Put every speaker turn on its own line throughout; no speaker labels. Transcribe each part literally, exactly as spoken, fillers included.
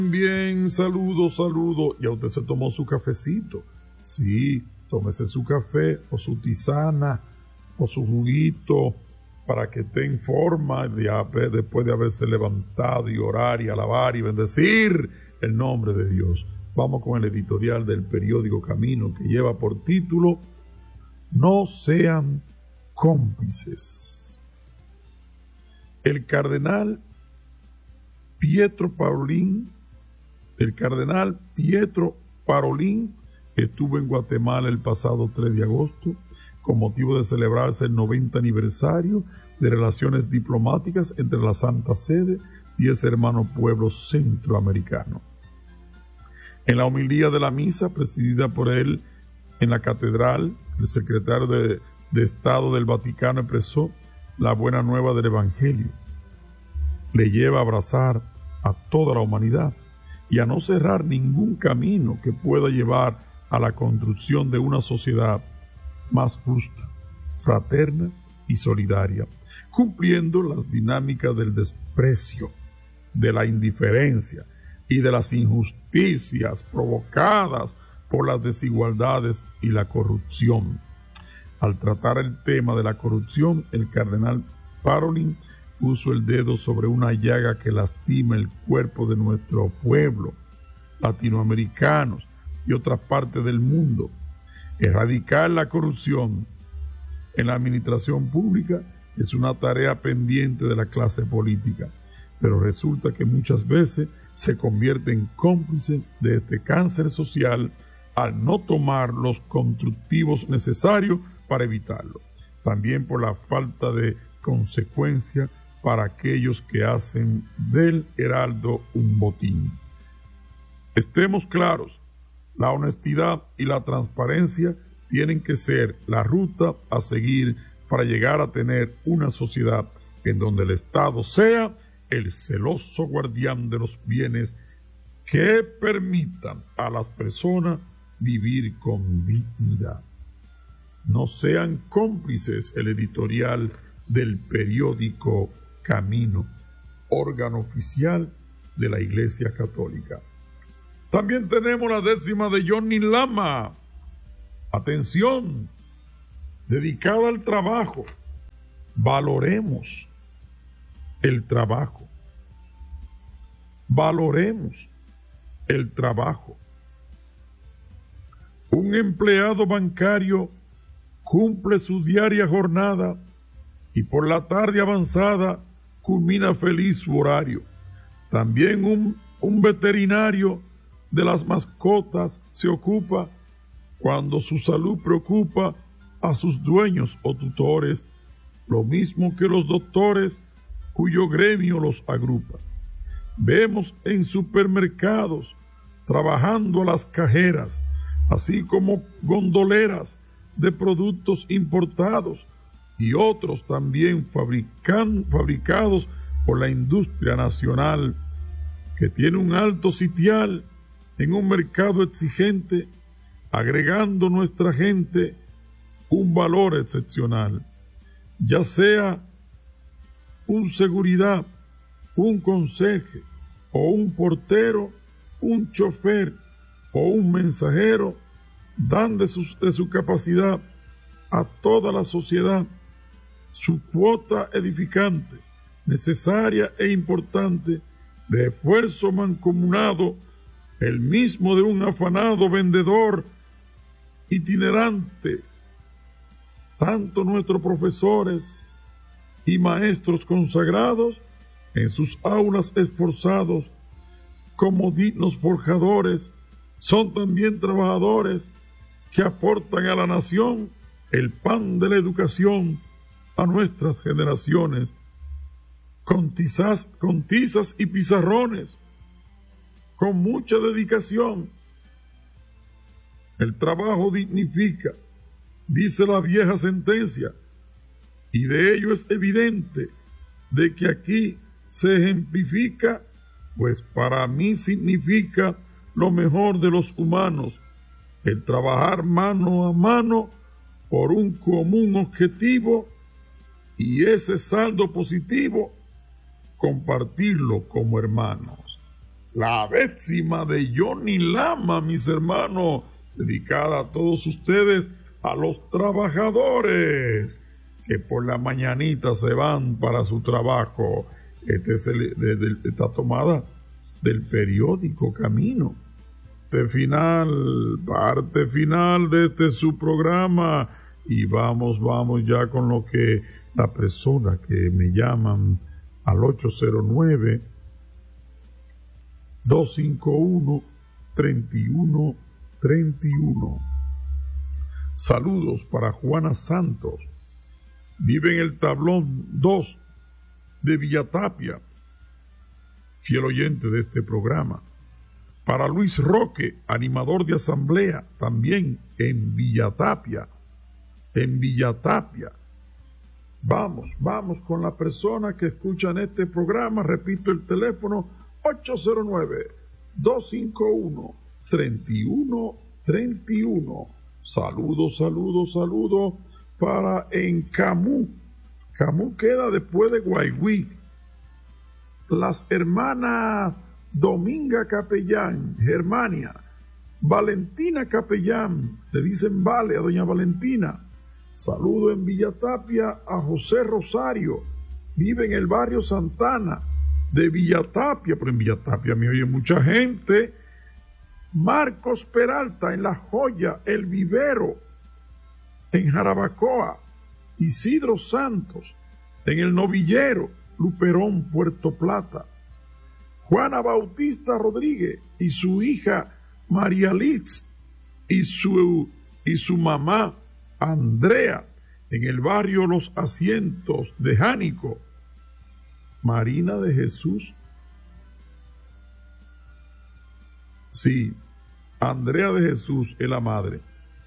Bien, saludo, saludo. Ya usted se tomó su cafecito. Sí, tómese su café o su tisana o su juguito para que esté en forma de, después de haberse levantado y orar y alabar y bendecir el nombre de Dios. Vamos con el editorial del periódico Camino, que lleva por título No sean cómplices. El cardenal Pietro Parolin, el cardenal Pietro Parolin estuvo en Guatemala el pasado tres de agosto con motivo de celebrarse el noventa aniversario de relaciones diplomáticas entre la Santa Sede y ese hermano pueblo centroamericano. En la homilía de la misa presidida por él en la catedral, el secretario de, de Estado del Vaticano expresó la buena nueva del Evangelio. Le lleva a abrazar a toda la humanidad y a no cerrar ningún camino que pueda llevar a la construcción de una sociedad más justa, fraterna y solidaria, cumpliendo las dinámicas del desprecio, de la indiferencia y de las injusticias provocadas por las desigualdades y la corrupción. Al tratar el tema de la corrupción, el cardenal Parolin puso el dedo sobre una llaga que lastima el cuerpo de nuestro pueblo, latinoamericanos y otras partes del mundo. Erradicar la corrupción en la administración pública es una tarea pendiente de la clase política, pero resulta que muchas veces se convierte en cómplice de este cáncer social al no tomar los constructivos necesarios para evitarlo. También por la falta de consecuencia para aquellos que hacen del heraldo un botín. Estemos claros, la honestidad y la transparencia tienen que ser la ruta a seguir para llegar a tener una sociedad en donde el Estado sea el celoso guardián de los bienes que permitan a las personas vivir con dignidad. No sean cómplices, el editorial del periódico Camino, órgano oficial de la Iglesia Católica. También tenemos la décima de Johnny Lama. Atención, dedicada al trabajo. Valoremos el trabajo. Valoremos el trabajo. Un empleado bancario cumple su diaria jornada y por la tarde avanzada culmina feliz su horario. También un, un veterinario de las mascotas se ocupa cuando su salud preocupa a sus dueños o tutores, lo mismo que los doctores cuyo gremio los agrupa. Vemos en supermercados trabajando a las cajeras, así como gondoleras de productos importados y otros también fabrican, fabricados por la industria nacional, que tiene un alto sitial en un mercado exigente, agregando a nuestra gente un valor excepcional, ya sea un seguridad, un conserje o un portero, un chofer o un mensajero, dan de su, de su capacidad a toda la sociedad su cuota edificante, necesaria e importante de esfuerzo mancomunado, el mismo de un afanado vendedor itinerante. Tanto nuestros profesores y maestros consagrados en sus aulas esforzados como dignos forjadores son también trabajadores que aportan a la nación el pan de la educación a nuestras generaciones, con tizas, con tizas y pizarrones, con mucha dedicación. El trabajo dignifica, dice la vieja sentencia, y de ello es evidente de que aquí se ejemplifica, pues para mí significa lo mejor de los humanos, el trabajar mano a mano por un común objetivo y ese saldo positivo compartirlo como hermanos. la décima de Johnny Lama, mis hermanos, dedicada a todos ustedes, a los trabajadores que por la mañanita se van para su trabajo. Este es el, de, de, esta tomada del periódico Camino. Parte final, parte final de este su programa. Y vamos, vamos ya con lo que la persona que me llaman al ocho cero nueve, dos cinco uno, tres uno tres uno. Saludos para Juana Santos. Vive en el tablón dos de Villatapia, fiel oyente de este programa. Para Luis Roque, animador de asamblea, también en Villatapia, en Villatapia. Vamos, vamos con la persona que escuchan este programa. Repito el teléfono, ocho cero nueve, dos cinco uno, tres uno tres uno. Saludos, saludos, saludos para en Camus. Camus queda después de Guayguí. Las hermanas Dominga Capellán, Germania, Valentina Capellán, le dicen vale a doña Valentina. Saludo en Villatapia a José Rosario, vive en el barrio Santana de Villatapia, pero en Villatapia me oye mucha gente. Marcos Peralta en La Joya, El Vivero, en Jarabacoa. Isidro Santos en El Novillero, Luperón, Puerto Plata. Juana Bautista Rodríguez y su hija María Liz y su, y su mamá Andrea en el barrio Los Asientos de Jánico. Marina de Jesús. Sí, Andrea de Jesús es la madre.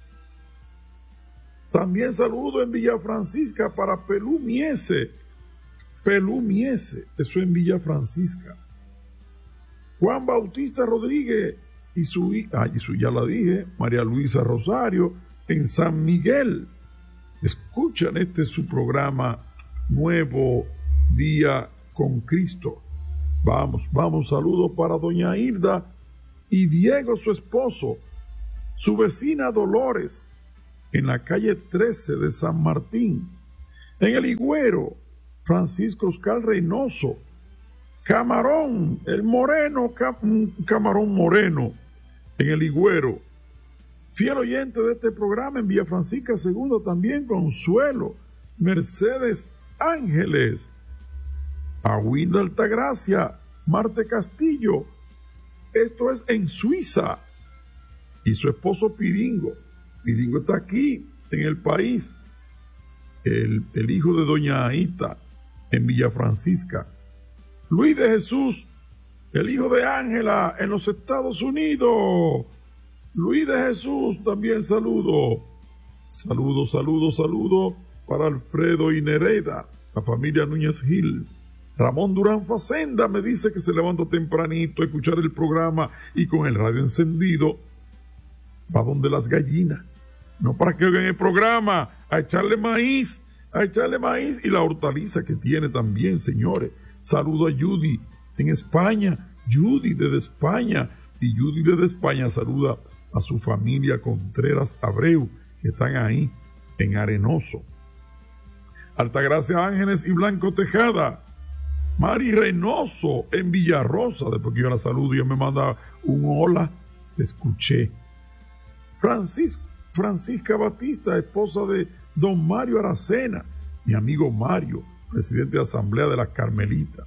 También saludo en Villa Francisca para Pelú Miese. Pelú Miese, eso en Villa Francisca. Juan Bautista Rodríguez y su hija, ah, y su, ya la dije, María Luisa Rosario, en San Miguel. Escuchan este su programa Nuevo Día con Cristo. Vamos, vamos, saludos para doña Hilda y Diego, su esposo, su vecina Dolores, en la calle trece de San Martín. En el Higüero, Francisco Oscar Reynoso. Camarón, el moreno, Camarón Moreno, en el Higüero. Fiel oyente de este programa en Villa Francisca Segunda también, Consuelo, Mercedes Ángeles, Agüinda Altagracia, Marte Castillo, esto es en Suiza, y su esposo Piringo. Piringo está aquí, en el país, el, el hijo de doña Aita, en Villa Francisca. Luis de Jesús, el hijo de Ángela, en los Estados Unidos. Luis de Jesús, también saludo. Saludo, saludo, saludo para Alfredo y Nereida, la familia Núñez Gil. Ramón Durán Facenda me dice que se levanta tempranito a escuchar el programa y con el radio encendido va donde las gallinas. No para que oigan el programa, a echarle maíz, a echarle maíz y la hortaliza que tiene también, señores. Saludo a Judy en España, Judy desde España, y Judy desde España saluda a su familia Contreras Abreu, que están ahí en Arenoso. Altagracia Ángeles y Blanco Tejada. Mari Reynoso en Villarrosa, después que yo la saludo, ella me manda un hola, te escuché. Francisco, Francisca Batista, esposa de don Mario Aracena, mi amigo Mario, presidente de Asamblea de las Carmelitas.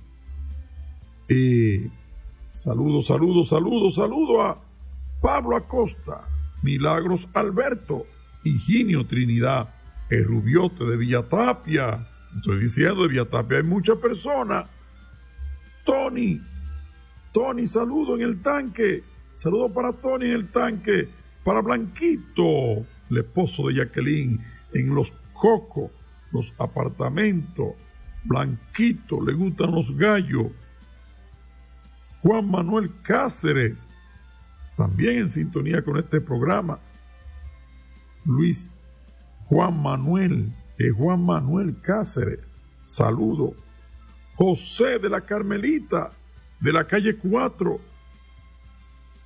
Eh, saludo, saludo, saludo, saludo a Pablo Acosta, Milagros Alberto, Higinio Trinidad, el Rubiote de Villatapia. Estoy diciendo, de Villatapia hay muchas personas. Tony, Tony, saludo en el tanque. Saludo para Tony en el tanque. Para Blanquito, el esposo de Jacqueline, en Los Cocos, los apartamentos. Blanquito, le gustan los gallos. Juan Manuel Cáceres, también en sintonía con este programa. Luis Juan Manuel, es Juan Manuel Cáceres, saludo. José de la Carmelita, de la calle cuatro,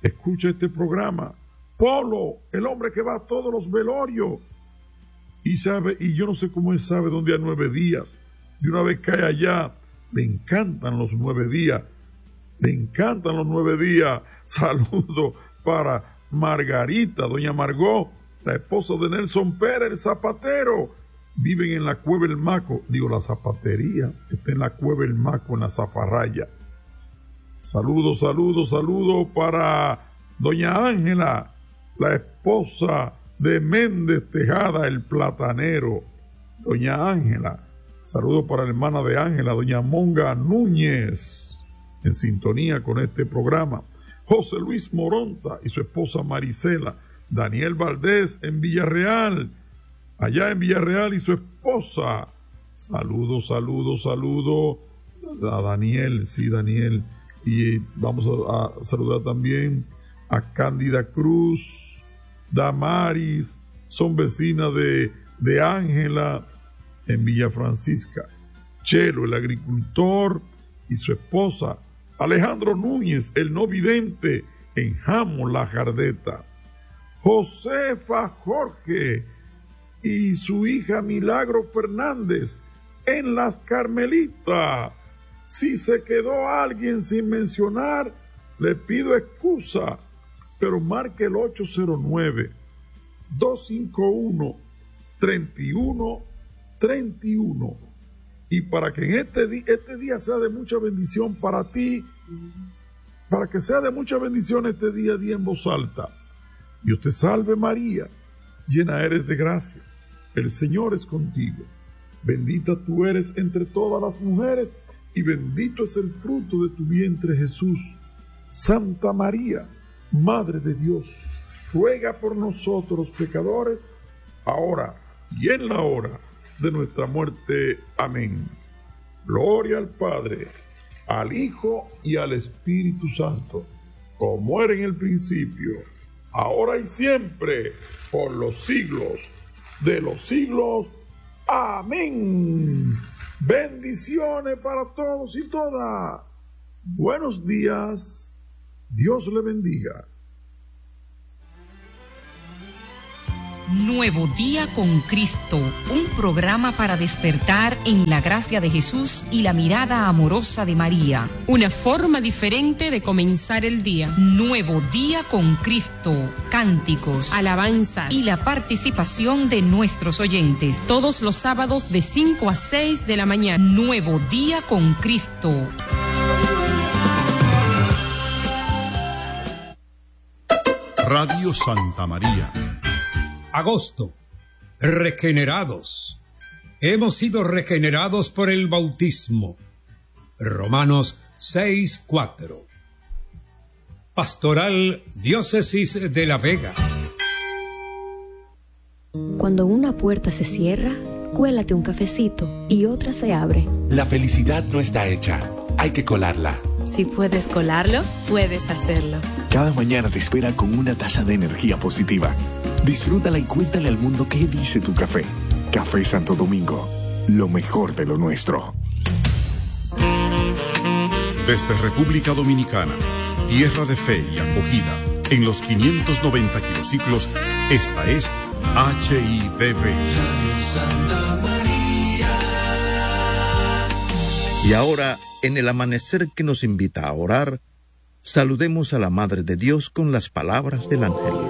escucha este programa. Polo, el hombre que va a todos los velorios. Y sabe, y yo no sé cómo él sabe dónde hay nueve días. De una vez cae allá, le encantan los nueve días. Le encantan los nueve días. Saludo para Margarita, doña Margot, la esposa de Nelson Pérez, el zapatero. Viven en la Cueva El Maco. Digo, la zapatería está en la Cueva El Maco, en la Zafarraya. Saludos, saludos, saludos para doña Ángela, la esposa de Méndez Tejada, el platanero. Doña Ángela. Saludos para la hermana de Ángela, doña Monga Núñez, en sintonía con este programa. José Luis Moronta y su esposa Marisela. Daniel Valdés en Villarreal, allá en Villarreal, y su esposa. Saludos, saludos, saludos a Daniel, sí, Daniel. Y vamos a, a saludar también a Cándida Cruz, Damaris, son vecinas de, de Ángela en Villa Francisca. Chelo, el agricultor, y su esposa. Alejandro Núñez, el no vidente, en Jamo, La Jardeta. Josefa Jorge y su hija Milagro Fernández en Las Carmelitas. Si se quedó alguien sin mencionar, le pido excusa, pero marque el ocho cero nueve, dos cinco uno, tres uno tres uno. Y para que en este, di- este día sea de mucha bendición para ti, para que sea de mucha bendición este día, día en voz alta. Dios te salve María, llena eres de gracia, el Señor es contigo. Bendita tú eres entre todas las mujeres, y bendito es el fruto de tu vientre Jesús. Santa María, Madre de Dios, ruega por nosotros los pecadores, ahora y en la hora de nuestra muerte. Amén. Gloria al Padre, al Hijo y al Espíritu Santo, como era en el principio, ahora y siempre, por los siglos de los siglos. Amén. Bendiciones para todos y todas. Buenos días. Dios le bendiga.
Nuevo Día con Cristo, un programa para despertar en la gracia de Jesús y la mirada amorosa de María.
Una forma diferente de comenzar el día.
Nuevo Día con Cristo, cánticos,
Alabanzas
y la participación de nuestros oyentes.
todos los sábados de cinco a seis de la mañana.
Nuevo Día con Cristo.
Radio Santa María.
Agosto. Regenerados. Hemos sido regenerados por el bautismo. Romanos seis cuatro. Pastoral Diócesis de La Vega.
Cuando una puerta se cierra, cuélate un cafecito y otra se abre.
La felicidad no está hecha, hay que colarla.
Si puedes colarlo, puedes hacerlo.
Cada mañana te espera con una taza de energía positiva. Disfrútala y cuéntale al mundo qué dice tu café. Café Santo Domingo, lo mejor de lo nuestro.
Desde República Dominicana, tierra de fe y acogida, en los quinientos noventa kilociclos, esta es H I D V.
Y ahora, en el amanecer que nos invita a orar, saludemos a la Madre de Dios con las palabras del ángel.